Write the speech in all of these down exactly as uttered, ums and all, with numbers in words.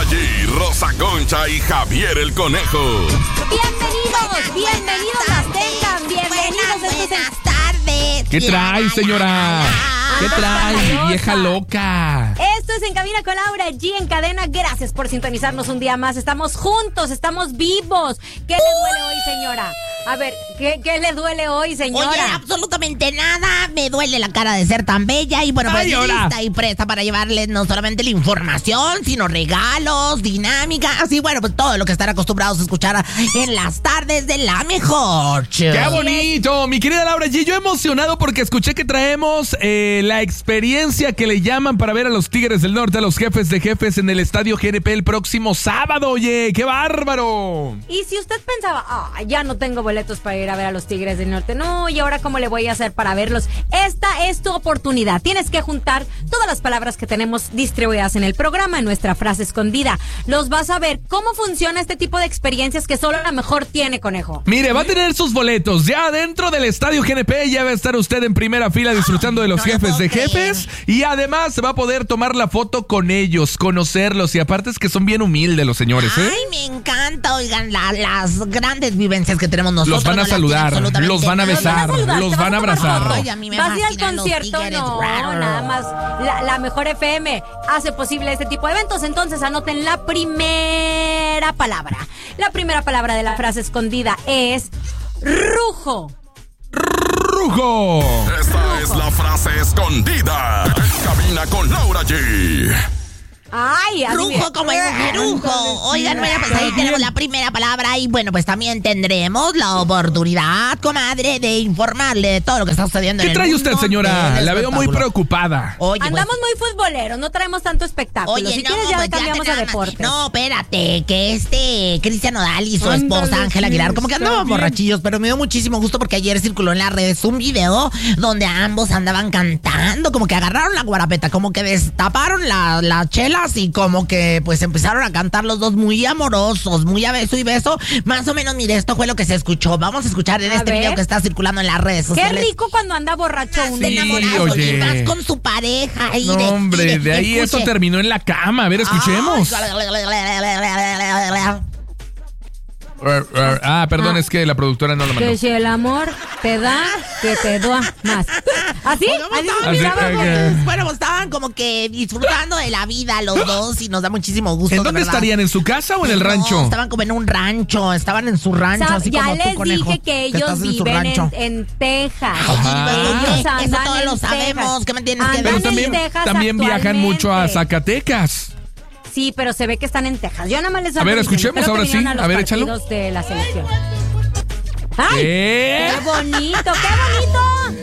G, Rosa Concha y Javier el Conejo. Bienvenidos, bienvenidos las tengan, bienvenidos. Buenas, buenas tardes. ¿Qué trae, señora? ¿Qué trae, vieja loca? Esto es En Cabina con Laura G en cadena. Gracias por sintonizarnos un día más. Estamos juntos, estamos vivos. ¿Qué le duele hoy, señora? A ver, ¿qué, qué le duele hoy, señora? Oye, absolutamente nada. Me duele la cara de ser tan bella. Y bueno, pues Ay, hola. lista y presta para llevarles no solamente la información, sino regalos, dinámicas y bueno, pues todo lo que están acostumbrados a escuchar en las tardes de La Mejor. ¡Qué bonito! Mi querida Laura G, yo emocionado porque escuché que traemos eh, la experiencia que le llaman para ver a los Tigres del Norte, a los jefes de jefes en el Estadio G N P el próximo sábado. Oye, ¡qué bárbaro! Y si usted pensaba, ah, ya no tengo boletos para ir a ver a los Tigres del Norte, no, ¿y ahora cómo le voy a hacer para verlos? Esta es tu oportunidad. Tienes que juntar todas las palabras que tenemos distribuidas en el programa, en nuestra frase escondida. Los vas a ver cómo funciona este tipo de experiencias que solo La Mejor tiene, Conejo. Mire, va a tener sus boletos ya dentro del Estadio G N P. Ya va a estar usted en primera fila disfrutando de los no lo jefes puedo de creer. jefes. Y además va a poder tomar la foto con ellos, conocerlos. Y aparte es que son bien humildes los señores, ¿eh? Ay, me encanta, oigan, la- las grandes vivencias que tenemos nosotros. Los van a no las saludar, tiene absolutamente los van a nadie. besar, Los van a saludar, los te van a vas a tomar abrazar. foto. Ay, a mí me ¿Vas a ir al fascinan los concierto? tigres. No, nada más. La, la Mejor F M hace posible este tipo de eventos. Entonces anoten la primera palabra. La primera palabra de la frase escondida es rujo. ¡Rujo! Esta es la frase escondida. En Cabina con Laura G. Ay, así Rujo de- como el brujo. Oigan, bueno, pues ahí tenemos la primera palabra y bueno, pues también tendremos la oportunidad, comadre, de informarle de todo lo que está sucediendo en ¿Qué el trae usted, mundo señora? del La veo muy espectáculo. preocupada. Oye, pues, Andamos muy futboleros, no traemos tanto espectáculo. Oye, si no, quieres ya pues cambiamos te a nada más- deportes. No, espérate, que este Cristian Nodal y su Ándale, esposa Ángela sí, Aguilar como que está andaban bien. borrachillos, pero me dio muchísimo gusto porque ayer circuló en las redes un video donde ambos andaban cantando, como que agarraron la guarapeta, como que destaparon la- las chelas y como que pues empezaron a cantar los dos muy amorosos, muy a beso y beso. Más o menos, mire, esto fue lo que se escuchó. Vamos a escuchar en A este ver. video que está circulando en las redes Qué sociales. rico cuando anda borracho uno. De Sí, enamorados oye. y más con su pareja. y No, de- y hombre, de ahí escuche. eso terminó en la cama. A ver, escuchemos. Ay, Ah, perdón, es que la productora no lo mandó. Que si el amor te da, que te da más. ¿Así? ¿Así se Así, miraba? ok. Bueno, pues estaban como que disfrutando de la vida los dos y nos da muchísimo gusto. ¿En de dónde verdad. estarían? ¿En su casa o en el No, rancho? estaban como en un rancho, estaban en su rancho, Sab- así ya como tú, les conejo, dije que ellos estás en su viven en, rancho. en Texas. Ajá. Ellos Eso andan todos en lo sabemos. Texas. ¿Qué me tienes que Andan Pero en decir? también, Texas también viajan mucho a actualmente. Zacatecas. Sí, pero se ve que están en Texas. Yo nada más les A ver, ando diciendo, escuchemos espero ahora que vinieran sí. los A ver, échalo. partidos de la selección. ¡Ay! ¿Qué? ¡Qué bonito, qué bonito!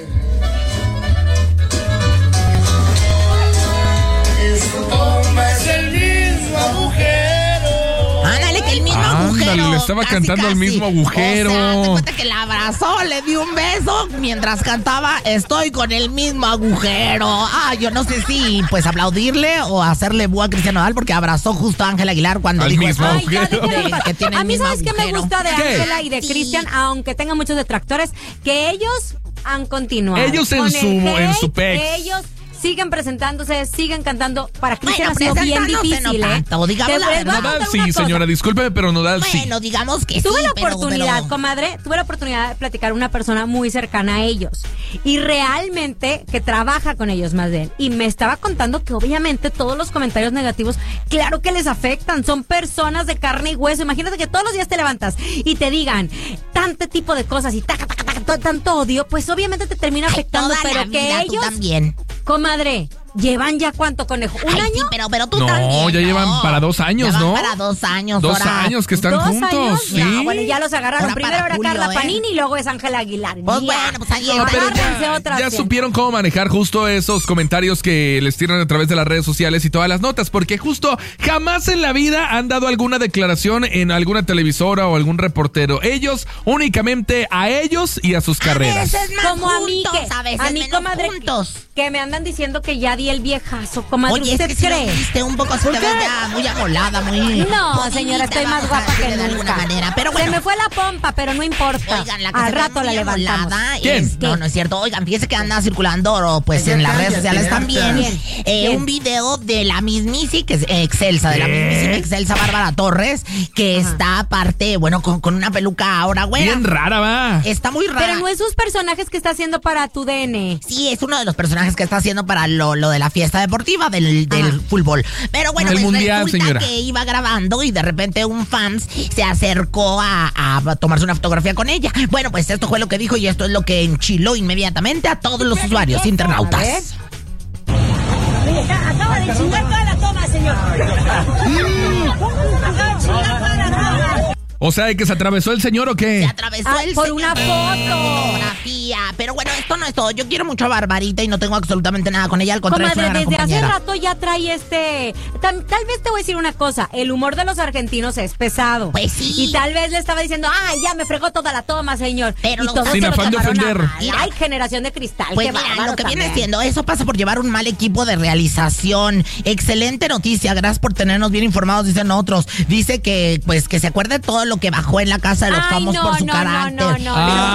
Ándale, que el mismo Ándale, agujero. le estaba casi, cantando al casi. mismo agujero. O sea, te cuenta que la abrazó, le dio un beso mientras cantaba Estoy con el mismo agujero. Ah, yo no sé si pues aplaudirle o hacerle búa a Cristian Nodal porque abrazó justo a Ángela Aguilar cuando Al dijo mismo eso. Ay, ya, agujero. déjenme en paz. Que tiene A el mí, mismo ¿sabes qué me agujero? gusta de ¿Qué? Ángela y de Sí. Cristian? Aunque tengan muchos detractores, que ellos han continuado. Ellos en Con su- el en su hate, pex. Ellos siguen presentándose, siguen cantando. Para Cristian Bueno, ha sido bien presentándose difícil, no ¿eh? tanto, digamos Te- la les verdad. voy a Nodal contar sí, una cosa. señora, discúlpeme, pero Nodal sí. Bueno, digamos que Tuve sí, la pero- oportunidad, pero- comadre, tuve la oportunidad de platicar con una persona muy cercana a ellos y realmente que trabaja con ellos más bien. Y me estaba contando que obviamente todos los comentarios negativos, claro que les afectan, son personas de carne y hueso. Imagínate que todos los días te levantas y te digan tanto tipo de cosas y taca, taca, taca, to- tanto odio, pues obviamente te termina Ay, afectando, toda pero la que vida, tú ellos, también. comadre, ¿llevan ya cuánto, Conejo? ¿Un Ay, año? sí, pero, pero tú No, también. ya llevan no. para dos años, Ya van ¿no? para dos años. Dos ahora. años que están ¿Dos juntos, años? sí. No, bueno, ya los agarraron. Ahora Primero para era julio, Carla ¿eh? Panini y luego es Ángela Aguilar. Pues Ya. bueno, pues ahí No, está. pero Agárrense ya, otra ya vez. supieron cómo manejar justo esos comentarios que les tiran a través de las redes sociales y todas las notas, porque justo jamás en la vida han dado alguna declaración en alguna televisora o algún reportero. Ellos únicamente a ellos y a sus A carreras. veces más Como a mí juntos, que- a veces a mí, menos comadre, juntos. que me andan diciendo que ya di el viejazo. Comadre, Oye, ¿usted es que cree? si lo viste un poco, se te ve ya muy amolada, muy... No, bonita, señora, estoy más vamos a guapa que decirle de nunca. alguna manera, pero Se bueno. me fue la pompa, pero no importa. Oigan, la que Al se ve rato la muy levantamos. amolada ¿Quién? es- No, no es cierto. Oigan, fíjense que anda circulando, pues, en las redes sociales también, ¿Quién? eh, ¿Quién? un video de la mismísima que es Excelsa, de la ¿Qué? mismísima Excelsa Bárbara Torres, que Ajá. está aparte, bueno, con, con una peluca ahora, güera. Bien rara, va. Está muy rara. Pero no es sus personajes que está haciendo para tu D N. Sí, es uno de los personajes que está haciendo para lo, lo de la fiesta deportiva del, del Ajá. fútbol. Pero bueno, Del pues mundial, resulta señora. que iba grabando y de repente un fans se acercó a, a tomarse una fotografía con ella. Bueno, pues esto fue lo que dijo y esto es lo que enchiló inmediatamente a todos los usuarios A ver. internautas. Acaba de chingar toda la toma, señor. Acaba de chingar toda la toma. O sea, ¿de que se atravesó el señor o Se qué? atravesó Ah, el por señor una con foto. fotografía. Pero bueno, esto no es todo. Yo quiero mucho a Barbarita y no tengo absolutamente nada con ella. Al contrario, es una Comadre, gran desde hace compañera. rato ya trae este... Tal, tal vez te voy a decir una cosa. El humor de los argentinos es pesado. Pues sí. Y tal vez le estaba diciendo, ay, ya me fregó toda la toma, señor. Pero y no- todos Sin se lo afán de tomaron a ofender. mal. Mira. Ay, generación de cristal. Pues qué mira, bárbaro lo que viene también. siendo, eso pasa por llevar un mal equipo de realización. Excelente noticia, gracias por tenernos bien informados, dicen otros. Dice que, pues, que se acuerde todo lo que bajó en la casa de los Ay, famosos no, por su no, carácter. no, no, no.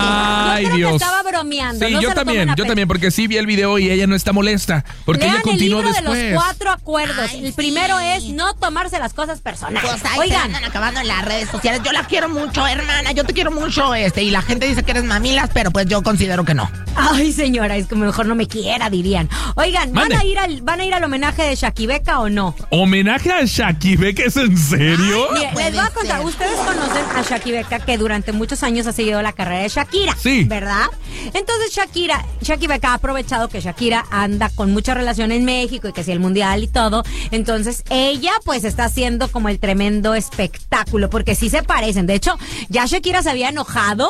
Ay, Yo creo Dios. que estaba bromeando. Sí, no se yo lo también, tomen a yo pecho. también, porque sí vi el video y ella no está molesta. Porque Lean ella continuó el libro después. de los cuatro acuerdos. Ay, el primero sí. es no tomarse las cosas personales. Pues ahí se Oigan, andan acabando en las redes sociales. Yo la quiero mucho, hermana. Yo te quiero mucho, este. Y la gente dice que eres mamilas, pero pues yo considero que no. ay, señora, es que mejor no me quiera, dirían. Oigan, ¿van Mande. a ir al van a ir al homenaje de Shakibeca o no? ¿Homenaje a Shakibeca? ¿Es en serio? Ay, Mire, puede les voy a contar, ser. ustedes conocen a Shakibeca, que durante muchos años ha seguido la carrera de Shakira, Sí. ¿verdad? Entonces Shakira, Shakibeca ha aprovechado que Shakira anda con mucha relación en México y que si el mundial y todo, entonces ella pues está haciendo como el tremendo espectáculo, porque sí se parecen. De hecho, ya Shakira se había enojado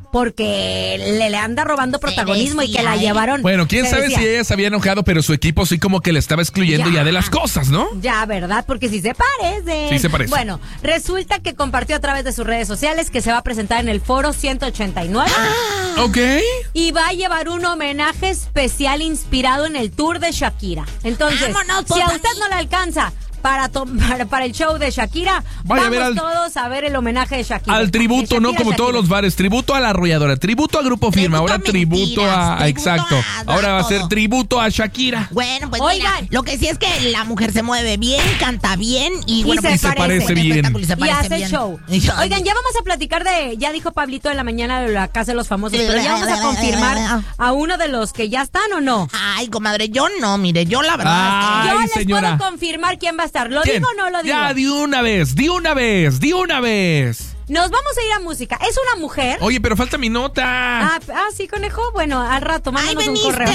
porque le, le anda robando protagonismo y que la decía, ¿eh? llevaron. Bueno, quién se sabe decía. si ella se había enojado, pero su equipo sí como que le estaba excluyendo ya, Ya. de las cosas, ¿no? Ya, ¿verdad? Porque sí se parece. Sí se parece. Bueno, resulta que compartió a través de sus redes sociales que se va a presentar en el Foro ciento ochenta y nueve Ok. y va a llevar un homenaje especial inspirado en el tour de Shakira. Entonces, Vámonos, si a pues, usted no le alcanza para, to- para, para el show de Shakira, Vaya a vamos ver al- todos a ver el homenaje de Shakira. Al tributo, De ¿no? Shakira, Como todos Shakira. los bares. Tributo a la arrolladora, tributo a Grupo Firma, Tributo ahora a tributo mentiras, a... tributo Exacto. a- a Ahora va a ser todo. tributo a Shakira. Bueno, pues Oigan. mira, lo que sí es que la mujer se mueve bien, canta bien y, Y bueno, se pues, parece. parece buen bien. espectáculo y se Y parece hace bien. show. Y yo- Oigan, ya vamos a platicar de, ya dijo Pablito en la mañana de la Casa de los Famosos, pero ya vamos a confirmar a uno de los que ya están o no. Ay, comadre, yo no, mire, yo la verdad Ah. Yo Ay, les señora. puedo confirmar quién va a estar. ¿Lo ¿Quién? digo o no lo digo? Ya, di una vez, di una vez, di una vez. Nos vamos a ir a música. Es una mujer. Oye, pero falta mi nota. Ah, ah, sí, conejo. Bueno, al rato, Ay, mándanos un veniste. correo.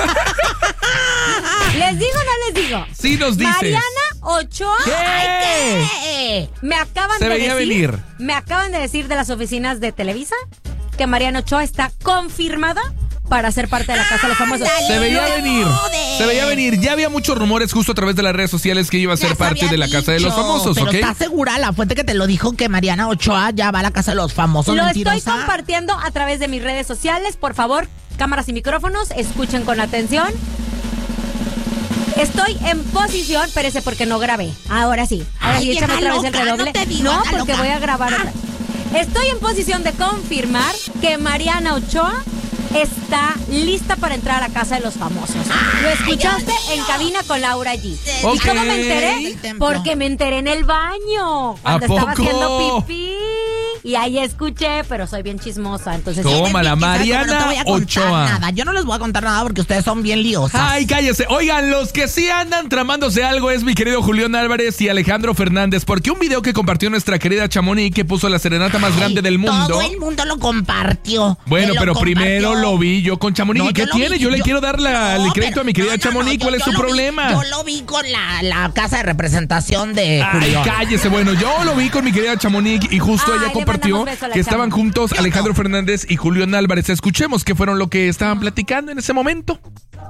¿Les digo o no les digo? Sí nos dices. Mariana Ochoa. ¿Qué? Eh, Me acaban Se de veía decir. venir. Me acaban de decir de las oficinas de Televisa que Mariana Ochoa está confirmada para ser parte de la Casa de los Famosos. Ándale. Se veía No, venir, joder. se veía venir. Ya había muchos rumores justo a través de las redes sociales que iba a ya ser se parte había de la Casa de los dicho, Famosos, pero ¿ok? ¿estás segura la fuente que te lo dijo que Mariana Ochoa ya va a la Casa de los Famosos? Lo mentirosa? estoy compartiendo a través de mis redes sociales. Por favor, cámaras y micrófonos, escuchen con atención. Estoy en posición, espérese porque no grabé. Ahora sí. Ahora Ay, sí, échame vieja otra vez el loca, redoble. no te digo, No, anda porque loca. voy a grabar otra. Estoy en posición de confirmar que Mariana Ochoa está lista para entrar a la Casa de los Famosos. Lo escuchaste Dios en mío. cabina con Laura G. Ok. ¿Y cómo me enteré? Del templo. Porque me enteré en el baño. Cuando ¿A estaba poco? haciendo pipí. Y ahí escuché, pero soy bien chismosa. Entonces, ¿Cómo? Eres Tómala, bien quizás, Mariana no te voy a contar Ochoa. nada. Yo no les voy a contar nada porque ustedes son bien liosas. Ay, cállese. Oigan, los que sí andan tramándose algo es mi querido Julián Álvarez y Alejandro Fernández, porque un video que compartió nuestra querida Chamonix que puso la serenata más Ay, grande del mundo. Todo el mundo lo compartió. Bueno, Me lo pero compartió. primero lo vi yo con Chamonix. No, ¿Y qué yo lo tiene? vi, yo le quiero dar la- no, el crédito pero- a mi querida no, no, Chamonix. no, ¿Cuál yo- es su yo lo vi- problema? yo lo vi con la, la casa de representación de Ay, Julián. cállese. Bueno, yo lo vi con mi querida Chamonix y justo Ay, ella le compartió mandamos beso a la que estaban Chamo. juntos Yo Alejandro no. Fernández y Julián Álvarez. Escuchemos qué fueron lo que estaban platicando en ese momento.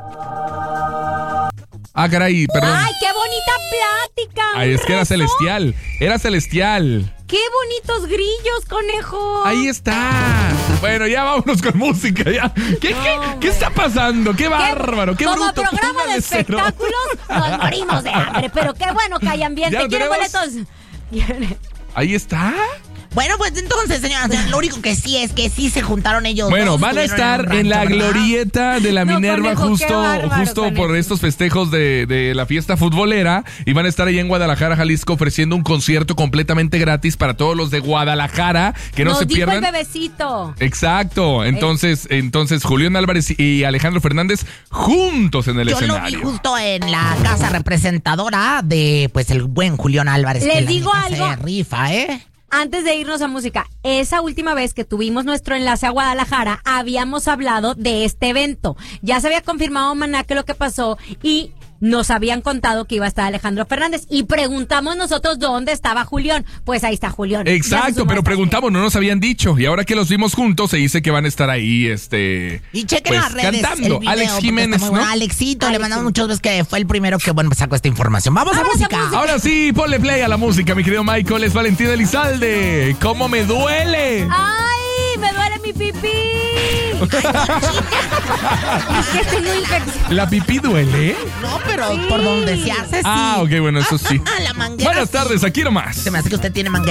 Ah, caray, perdón. ¡ay, qué bonita plática! Ay, un es que era rezo. celestial. Era celestial. ¡Qué bonitos grillos, conejo! Ahí está. Bueno, ya vámonos con música. Ya. ¿Qué, No, qué, güey. ¿Qué está pasando? ¡Qué bárbaro! ¡Qué Como bruto! programa Póngale de cero. espectáculos nos morimos de hambre, pero qué bueno que hay ambiente. ¿Ya lo ¿Quieren tenemos? boletos? Ahí está. Bueno, pues entonces, señoras, lo único que sí es que sí se juntaron ellos. Bueno, dos, van a estuvieron estar un en la rancho, ¿verdad? glorieta de la No, Minerva conejo, qué justo, bárbaro, justo por conejo. estos festejos de, de la fiesta futbolera y van a estar ahí en Guadalajara, Jalisco, ofreciendo un concierto completamente gratis para todos los de Guadalajara que no Nos se dijo pierdan. el bebecito. Exacto, entonces, entonces Julián Álvarez y Alejandro Fernández juntos en el Yo lo vi escenario. justo en la casa representadora de, pues, el buen Julián Álvarez. Les que la digo neta se algo. rifa, ¿eh? Antes de irnos a música, esa última vez que tuvimos nuestro enlace a Guadalajara, habíamos hablado de este evento. Ya se había confirmado, Maná, que lo que pasó y nos habían contado que iba a estar Alejandro Fernández y preguntamos nosotros dónde estaba Julián. Pues ahí está Julián. Ya se Exacto, sumó pero esta preguntamos, no nos habían dicho. Y ahora que los vimos juntos, se dice que van a estar ahí, este... Y chequen pues, las redes. cantando. el video, Alex porque Jiménez, está muy ¿no? bueno. Alexito, le Alex mandamos Jiménez. muchas veces que fue el primero que, bueno, sacó esta información. Vamos a Vamos a música. música. Ahora sí, ponle play a la música, mi querido Michael. Es Valentín Elizalde. ¿Cómo me duele? ¡Ay! ¡Me duele mi pipí! Es que tengo infección. ¿La pipí duele? No, pero Sí. por donde se hace, sí. Ah, ok, bueno, eso sí. La manguera. Buenas sí. tardes, aquí nomás. Se me hace que usted tiene manguera.